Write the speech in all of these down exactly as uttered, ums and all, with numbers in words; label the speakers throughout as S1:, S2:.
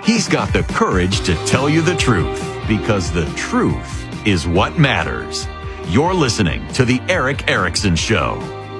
S1: He's got the courage to tell you the truth, because the truth is what matters. You're listening to The Erick Erickson Show.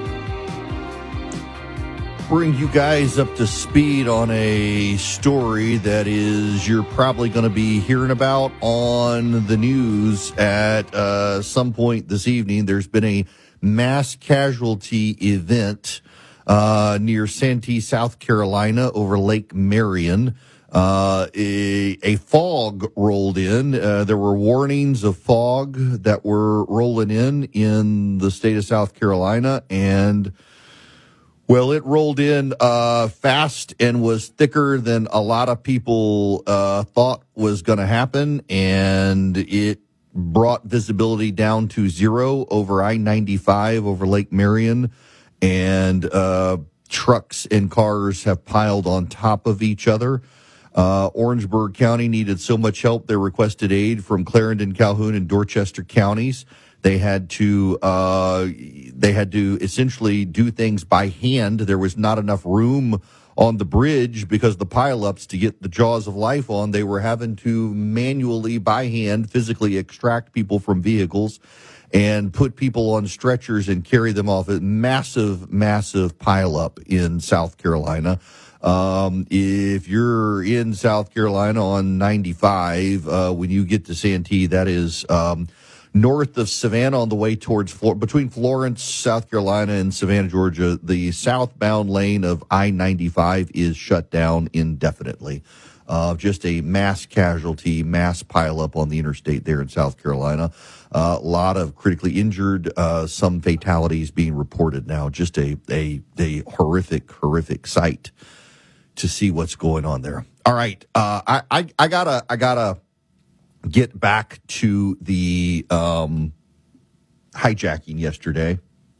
S2: Bring you guys up to speed on a story that is you're probably going to be hearing about on the news at uh, some point this evening. There's been a mass casualty event uh, near Santee, South Carolina, over Lake Marion. Uh, a, a fog rolled in. Uh, there were warnings of fog that were rolling in in the state of South Carolina, and well, it rolled in uh, fast and was thicker than a lot of people uh, thought was going to happen, and it brought visibility down to zero over I ninety-five over Lake Marion, and uh, trucks and cars have piled on top of each other. Uh, Orangeburg County needed so much help, they requested aid from Clarendon, Calhoun, and Dorchester counties. They had to uh, they had to essentially do things by hand. There was not enough room on the bridge because the pileups to get the jaws of life on. They were having to manually, by hand, physically extract people from vehicles and put people on stretchers and carry them off. A massive, massive pileup in South Carolina. Um, if you're in South Carolina on ninety-five, uh, when you get to Santee, that is um, north of Savannah on the way towards Flor- between Florence, South Carolina, and Savannah, Georgia, the southbound lane of I ninety-five is shut down indefinitely. Uh, just a mass casualty, mass pileup on the interstate there in South Carolina. Uh, a lot of critically injured, uh, some fatalities being reported now. Just a, a, a horrific, horrific sight to see what's going on there. All right. Uh, I, I, I gotta, I gotta get back to the, um, hijacking yesterday.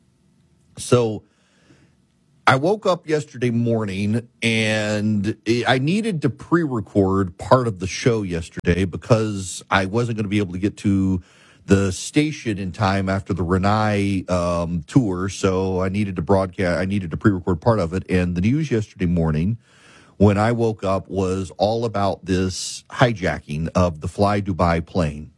S2: So I woke up yesterday morning and I needed to pre-record part of the show yesterday because I wasn't going to be able to get to the station in time after the Renai um, tour. So I needed to broadcast, I needed to pre-record part of it. And the news yesterday morning, when I woke up, was all about this hijacking of the Fly Dubai plane.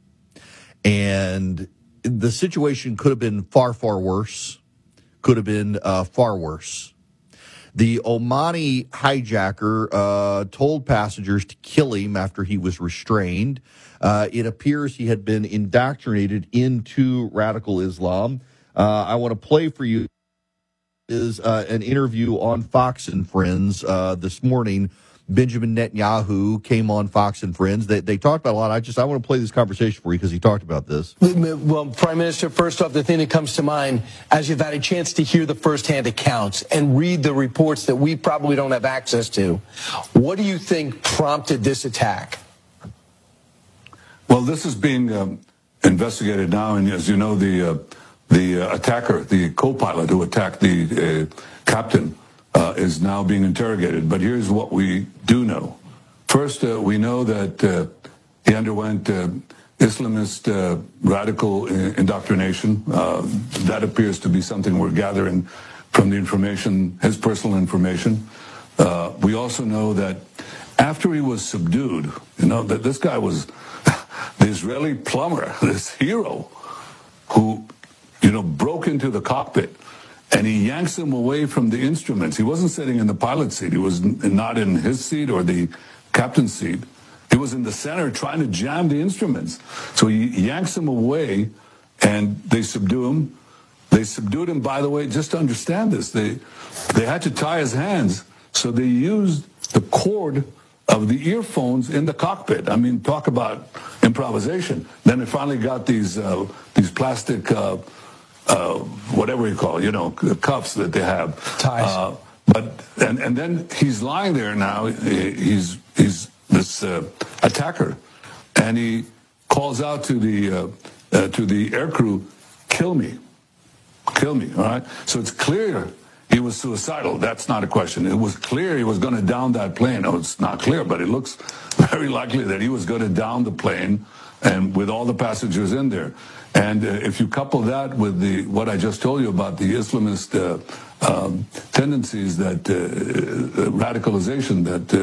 S2: And the situation could have been far, far worse. Could have been uh, far worse. The Omani hijacker uh, told passengers to kill him after he was restrained. Uh, it appears he had been indoctrinated into radical Islam. Uh, I want to play for you is uh, an interview on Fox and Friends uh, this morning. Benjamin Netanyahu came on Fox and Friends. They, they talked about a lot. I just I want to play this conversation for you because he talked about this.
S3: Well, Prime Minister, first off, the thing that comes to mind as you've had a chance to hear the firsthand accounts and read the reports that we probably don't have access to, what do you think prompted this attack?
S4: Well, this is being um, investigated now, and as you know, the uh, the uh, attacker, the co-pilot who attacked the uh, captain, uh, is now being interrogated. But here's what we do know. First, uh, we know that uh, he underwent uh, Islamist uh, radical indoctrination. Uh, that appears to be something we're gathering from the information, his personal information. Uh, we also know that after he was subdued, you know, that this guy was the Israeli plumber, this hero, who, you know, broke into the cockpit, and he yanks him away from the instruments. He wasn't sitting in the pilot's seat. He was not in his seat or the captain's seat. He was in the center trying to jam the instruments. So he yanks him away, and they subdue him. They subdued him, by the way, just to understand this. They, they had to tie his hands, so they used the cord of the earphones in the cockpit. I mean, talk about improvisation. Then they finally got these uh, these plastic, uh, uh, whatever you call it, you know, cuffs that they have.
S3: Ties.
S4: Uh, but and and then he's lying there now. He's he's this uh, attacker, and he calls out to the uh, uh, to the aircrew, "Kill me, kill me." All right. So it's clear he was suicidal. That's not a question. It was clear he was going to down that plane. Oh, it's not clear, but it looks very likely that he was going to down the plane, and with all the passengers in there. And uh, if you couple that with the what I just told you about the Islamist uh, um, tendencies, that uh, radicalization that uh,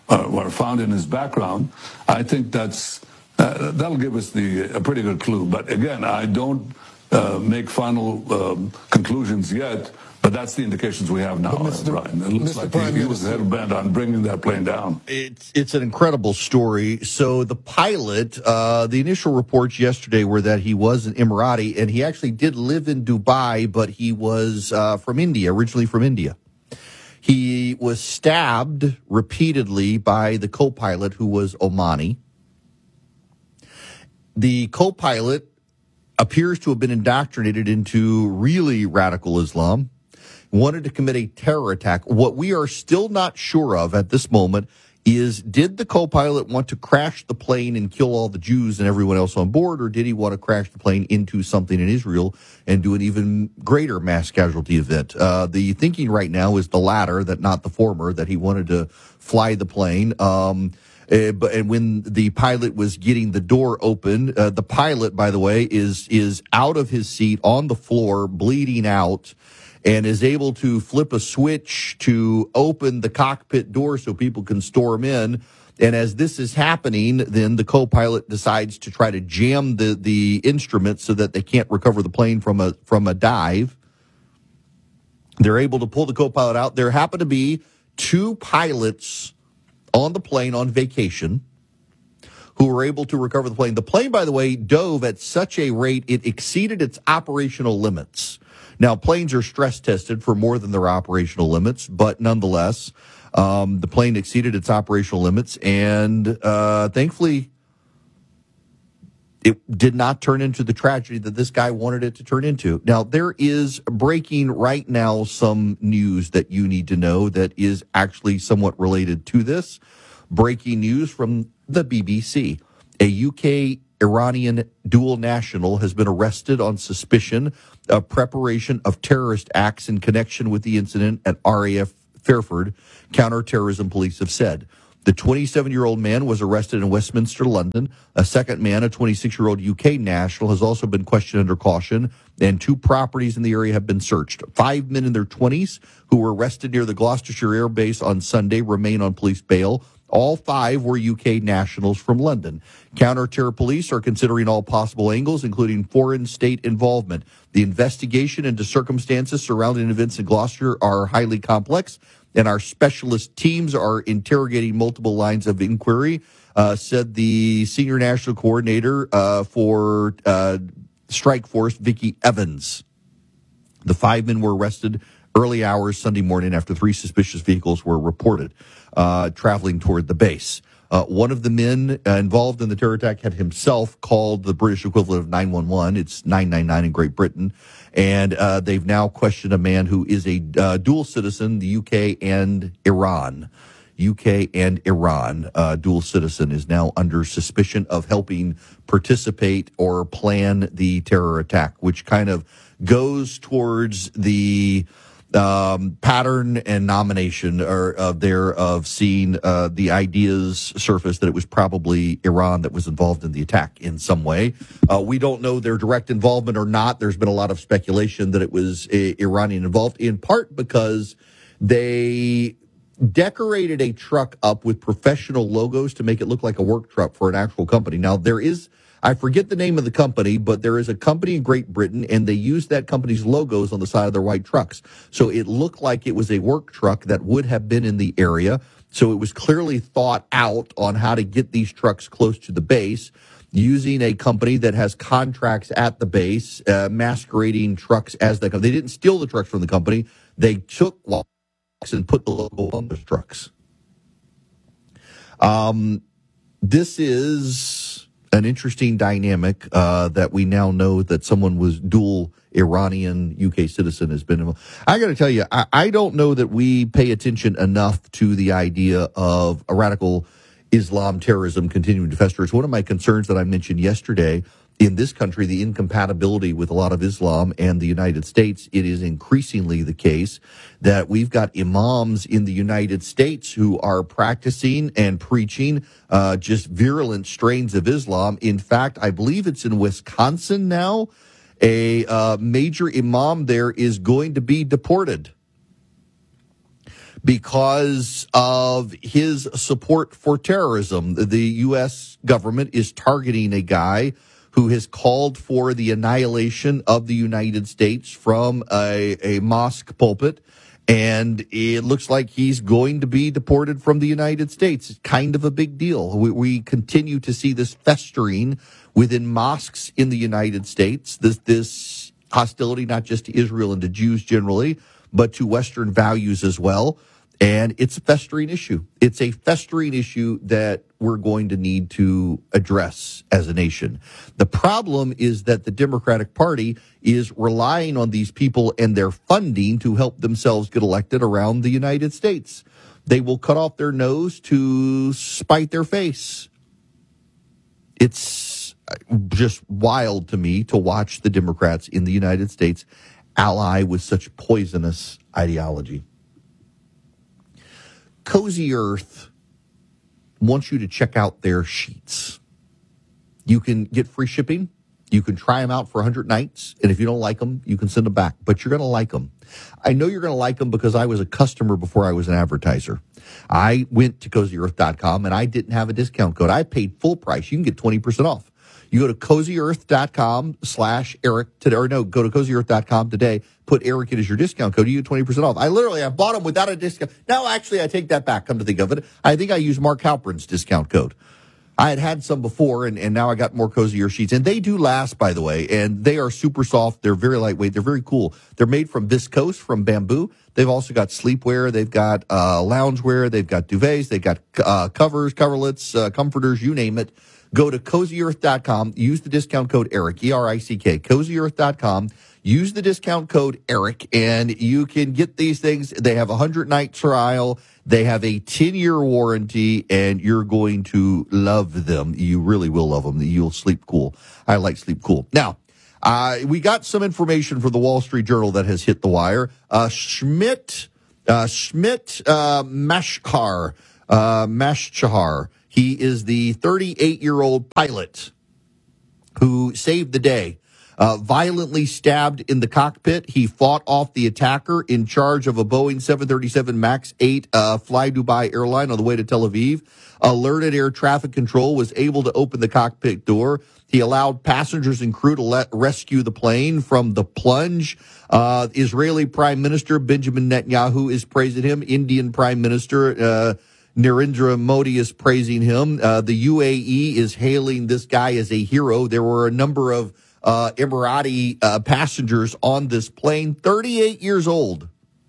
S4: uh, were found in his background, I think that's uh, that'll give us the a pretty good clue. But again, I don't uh, make final um, conclusions yet. But that's the indications we have now,
S3: Mister
S4: Brian. It looks
S3: Mister
S4: like
S3: Prime
S4: he, he was hell bent on bringing that plane down.
S2: It's it's an incredible story. So the pilot, uh, the initial reports yesterday were that he was an Emirati, and he actually did live in Dubai, but he was uh, from India, originally from India. He was stabbed repeatedly by the co-pilot, who was Omani. The co-pilot appears to have been indoctrinated into really radical Islam, wanted to commit a terror attack. What we are still not sure of at this moment is, did the co-pilot want to crash the plane and kill all the Jews and everyone else on board, or did he want to crash the plane into something in Israel and do an even greater mass casualty event? Uh, the thinking right now is the latter, that not the former, that he wanted to fly the plane. Um, uh, but and when the pilot was getting the door open, uh, the pilot, by the way, is is out of his seat on the floor, bleeding out, and is able to flip a switch to open the cockpit door so people can storm in. And as this is happening, then the co-pilot decides to try to jam the, the instruments so that they can't recover the plane from a from a dive. They're able to pull the co-pilot out. There happen to be two pilots on the plane on vacation who were able to recover the plane. The plane, by the way, dove at such a rate it exceeded its operational limits. Now, planes are stress tested for more than their operational limits, but nonetheless, um, the plane exceeded its operational limits, and uh, thankfully, it did not turn into the tragedy that this guy wanted it to turn into. Now, there is breaking right now some news that you need to know that is actually somewhat related to this. Breaking news from the B B C. A U K Iranian dual national has been arrested on suspicion of preparation of terrorist acts in connection with the incident at R A F Fairford, counterterrorism police have said. The twenty-seven-year-old man was arrested in Westminster, London. A second man, a twenty-six-year-old U K national, has also been questioned under caution, and two properties in the area have been searched. Five men in their twenties who were arrested near the Gloucestershire Air Base on Sunday remain on police bail. All five were U K nationals from London. Counter-terror police are considering all possible angles, including foreign state involvement. The investigation into circumstances surrounding events in Gloucester are highly complex, and our specialist teams are interrogating multiple lines of inquiry, uh, said the senior national coordinator uh, for uh, Strike Force, Vicky Evans. The five men were arrested early hours Sunday morning after three suspicious vehicles were reported uh, traveling toward the base. Uh, one of the men uh, involved in the terror attack had himself called the British equivalent of nine one one. It's nine nine nine in Great Britain. And uh, they've now questioned a man who is a uh, dual citizen, the U K and Iran. U K and Iran, uh, dual citizen, is now under suspicion of helping participate or plan the terror attack, which kind of goes towards the Um, pattern and nomination or uh, there of seeing uh, the ideas surface that it was probably Iran that was involved in the attack in some way. Uh, we don't know their direct involvement or not. There's been a lot of speculation that it was uh, Iranian involved, in part because they decorated a truck up with professional logos to make it look like a work truck for an actual company. Now, there is, I forget the name of the company, but there is a company in Great Britain, and they used that company's logos on the side of their white trucks. So it looked like it was a work truck that would have been in the area. So it was clearly thought out on how to get these trucks close to the base, using a company that has contracts at the base, uh, masquerading trucks as the company. They didn't steal the trucks from the company. They took locks and put the logo on those trucks. Um, this is an interesting dynamic uh, that we now know that someone was dual Iranian U K citizen has been involved. I got to tell you, I, I don't know that we pay attention enough to the idea of a radical Islam terrorism continuing to fester. It's one of my concerns that I mentioned yesterday. In this country, the incompatibility with a lot of Islam and the United States, it is increasingly the case that we've got imams in the United States who are practicing and preaching uh, just virulent strains of Islam. In fact, I believe it's in Wisconsin now. A uh, major imam there is going to be deported because of his support for terrorism. The U S government is targeting a guy who has called for the annihilation of the United States from a, a mosque pulpit. And it looks like he's going to be deported from the United States. It's kind of a big deal. We, we continue to see this festering within mosques in the United States. This, this hostility, not just to Israel and to Jews generally, but to Western values as well. And it's a festering issue. It's a festering issue that we're going to need to address as a nation. The problem is that the Democratic Party is relying on these people and their funding to help themselves get elected around the United States. They will cut off their nose to spite their face. It's just wild to me to watch the Democrats in the United States ally with such poisonous ideology. Cozy Earth wants you to check out their sheets. You can get free shipping. You can try them out for one hundred nights. And if you don't like them, you can send them back. But you're going to like them. I know you're going to like them because I was a customer before I was an advertiser. I went to cozy earth dot com and I didn't have a discount code. I paid full price. You can get twenty percent off. You go to cozy earth dot com slash Eric today, or no, go to cozy earth dot com today, put Eric in as your discount code, you get twenty percent off. I literally, I bought them without a discount. No, actually, I take that back, come to think of it. I think I used Mark Halperin's discount code. I had had some before, and, and now I got more Cozy Earth sheets. And they do last, by the way, and they are super soft. They're very lightweight. They're very cool. They're made from viscose, from bamboo. They've also got sleepwear. They've got uh, loungewear. They've got duvets. They've got uh, covers, coverlets, uh, comforters, you name it. Go to cozy earth dot com. Use the discount code Eric, E R I C K, cozy earth dot com. Use the discount code Eric, and you can get these things. They have a one hundred night trial. They have a ten year warranty, and you're going to love them. You really will love them. You'll sleep cool. I like sleep cool. Now, uh, we got some information from the Wall Street Journal that has hit the wire. Uh, Schmidt, uh, Schmidt, uh, Mashkar, uh, Mashchahar. He is the thirty-eight year old pilot who saved the day. Uh, violently stabbed in the cockpit. He fought off the attacker in charge of a Boeing seven thirty-seven MAX eight uh, Fly Dubai airline on the way to Tel Aviv. Alerted air traffic control, was able to open the cockpit door. He allowed passengers and crew to let rescue the plane from the plunge. Uh, Israeli Prime Minister Benjamin Netanyahu is praising him. Indian Prime Minister uh, Narendra Modi is praising him. Uh, the U A E is hailing this guy as a hero. There were a number of Uh, Emirati uh, passengers on this plane, thirty-eight years old.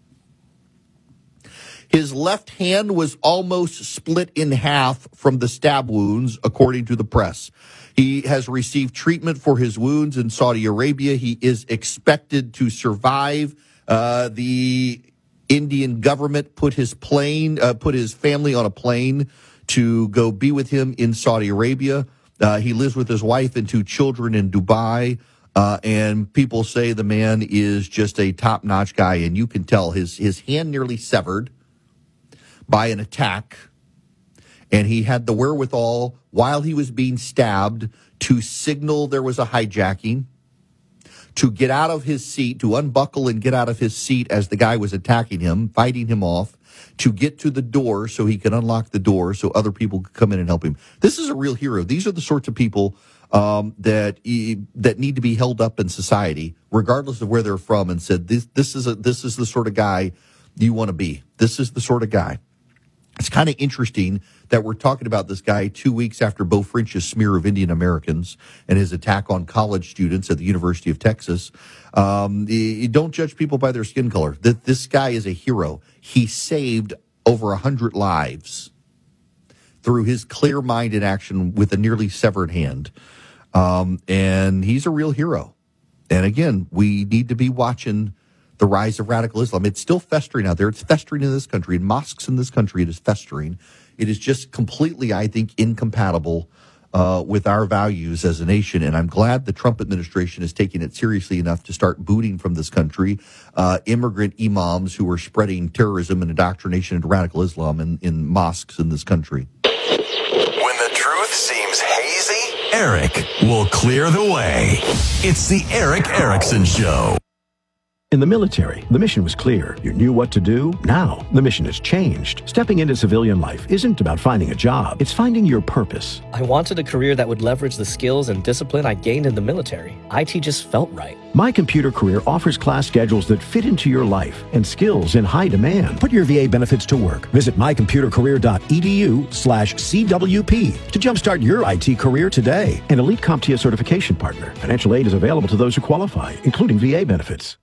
S2: His left hand was almost split in half from the stab wounds, according to the press. He has received treatment for his wounds in Saudi Arabia. He is expected to survive. Uh, the Indian government put his plane, uh, put his family on a plane to go be with him in Saudi Arabia. Uh, he lives with his wife and two children in Dubai, uh, and people say the man is just a top-notch guy, and you can tell his, his hand nearly severed by an attack, and he had the wherewithal, while he was being stabbed, to signal there was a hijacking, to get out of his seat, to unbuckle and get out of his seat as the guy was attacking him, fighting him off, to get to the door so he can unlock the door so other people could come in and help him. This is a real hero. These are the sorts of people um, that that need to be held up in society, regardless of where they're from, and said, this this is a, this is the sort of guy you want to be. This is the sort of guy. It's kind of interesting that we're talking about this guy two weeks after Beau French's smear of Indian Americans and his attack on college students at the University of Texas. Um, you don't judge people by their skin color. This guy is a hero. He saved over a hundred lives through his clear mind and action with a nearly severed hand. Um, and he's a real hero. And again, we need to be watching the rise of radical Islam. It's still festering out there. It's festering in this country. In mosques in this country, it is festering. It is just completely, I think, incompatible uh, with our values as a nation. And I'm glad the Trump administration is taking it seriously enough to start booting from this country uh, immigrant imams who are spreading terrorism and indoctrination into radical Islam in, in mosques in this country.
S1: When the truth seems hazy, Eric will clear the way. It's the Eric Erickson Show.
S5: In the military, the mission was clear. You knew what to do. Now, the mission has changed. Stepping into civilian life isn't about finding a job. It's finding your purpose.
S6: I wanted a career that would leverage the skills and discipline I gained in the military. I T just felt right.
S5: My Computer Career offers class schedules that fit into your life and skills in high demand. Put your V A benefits to work. Visit mycomputercareer.edu slash CWP to jumpstart your I T career today. An Elite CompTIA certification partner. Financial aid is available to those who qualify, including V A benefits.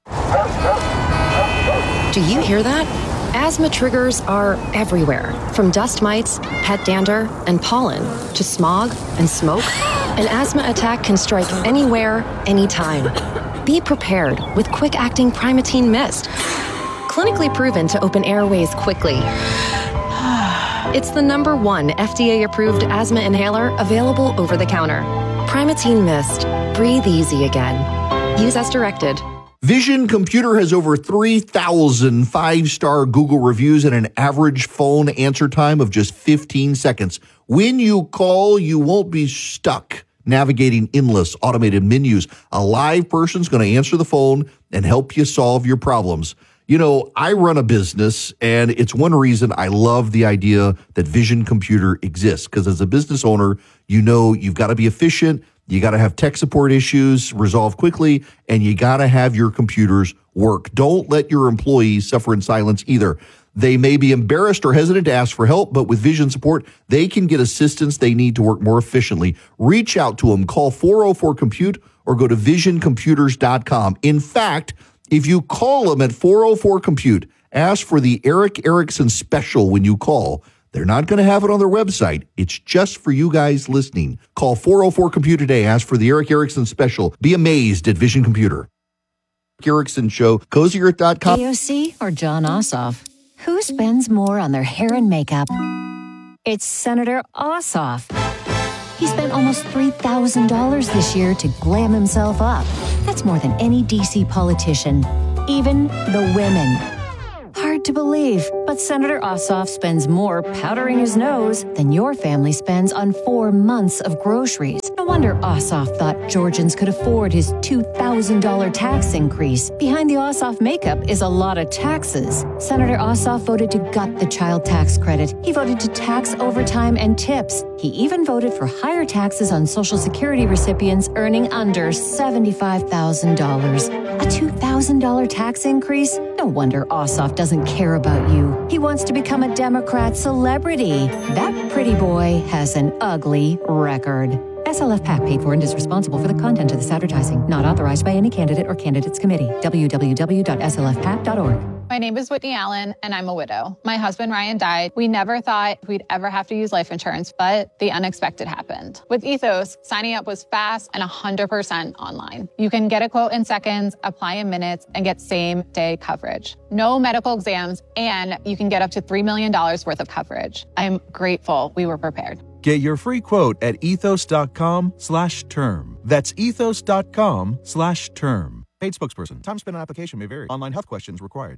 S7: Do you hear that? Asthma triggers are everywhere, from dust mites, pet dander, and pollen, to smog and smoke. An asthma attack can strike anywhere, anytime. Be prepared with quick-acting Primatene Mist. Clinically proven to open airways quickly. It's the number one F D A-approved asthma inhaler available over the counter. Primatene Mist. Breathe easy again. Use as directed.
S2: Vision Computer has over three thousand five-star Google reviews and an average phone answer time of just fifteen seconds. When you call, you won't be stuck navigating endless automated menus. A live person's going to answer the phone and help you solve your problems. You know, I run a business, and it's one reason I love the idea that Vision Computer exists, because as a business owner, you know you've got to be efficient. You got to have tech support issues resolved quickly, and you got to have your computers work. Don't let your employees suffer in silence either. They may be embarrassed or hesitant to ask for help, but with Vision support, they can get assistance they need to work more efficiently. Reach out to them. Call four oh four compute or go to vision computers dot com. In fact, if you call them at four oh four compute, ask for the Eric Erickson special when you call. They're not going to have it on their website. It's just for you guys listening. Call four oh four compute today. Ask for the Eric Erickson special. Be amazed at Vision Computer. Eric Erickson Show, cozy earth dot com.
S8: A O C or John Ossoff? Who spends more on their hair and makeup? It's Senator Ossoff. He spent almost three thousand dollars this year to glam himself up. That's more than any D C politician, even the women. Hard to believe, but Senator Ossoff spends more powdering his nose than your family spends on four months of groceries. No wonder Ossoff thought Georgians could afford his two thousand dollars tax increase. Behind the Ossoff makeup is a lot of taxes. Senator Ossoff voted to gut the child tax credit. He voted to tax overtime and tips. He even voted for higher taxes on Social Security recipients earning under seventy-five thousand dollars. A two thousand dollars tax increase? No wonder Ossoff doesn't care about you. He wants to become a Democrat celebrity. That pretty boy has an ugly record. S L F PAC paid for and is responsible for the content of this advertising. Not authorized by any candidate or candidates committee. w w w dot s l f pac dot org.
S9: My name is Whitney Allen, and I'm a widow. My husband, Ryan, died. We never thought we'd ever have to use life insurance, but the unexpected happened. With Ethos, signing up was fast and one hundred percent online. You can get a quote in seconds, apply in minutes, and get same-day coverage. No medical exams, and you can get up to three million dollars worth of coverage. I'm grateful we were prepared.
S10: Get your free quote at ethos.com slash term. That's ethos.com slash term. Paid spokesperson. Time spent on application may vary. Online health questions required.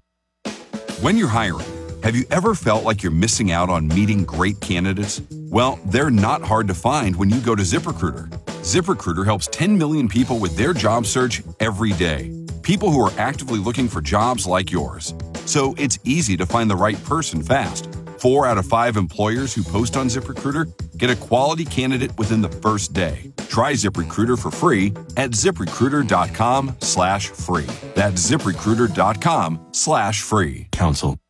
S11: When you're hiring, have you ever felt like you're missing out on meeting great candidates? Well, they're not hard to find when you go to ZipRecruiter. ZipRecruiter helps ten million people with their job search every day. People who are actively looking for jobs like yours. So it's easy to find the right person fast. Four out of five employers who post on ZipRecruiter get a quality candidate within the first day. Try ZipRecruiter for free at ZipRecruiter.com slash free. That's ZipRecruiter.com slash free.
S1: Counsel.